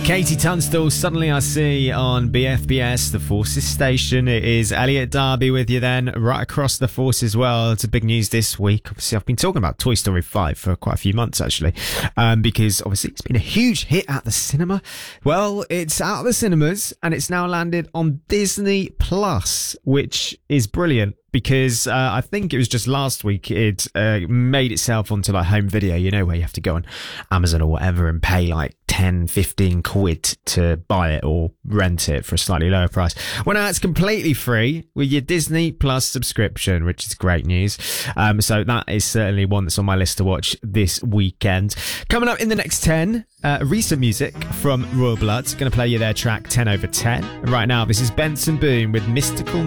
Katie Tunstall, Suddenly I See on BFBS, the Forces station. It is Elliot Darby with you then, right across the Force as well. It's a big news this week. Obviously, I've been talking about Toy Story 5 for quite a few months, actually, because obviously it's been a huge hit at the cinema. Well, it's out of the cinemas and it's now landed on Disney Plus, which is brilliant. Because I think it was just last week it made itself onto like home video, you know, where you have to go on Amazon or whatever and pay like 10, 15 quid to buy it or rent it for a slightly lower price. Well, now it's completely free with your Disney Plus subscription, which is great news. So that is certainly one that's on my list to watch this weekend. Coming up in the next 10, recent music from Royal Blood. Going to play you their track 10 over 10. And right now, this is Benson Boone with Mystical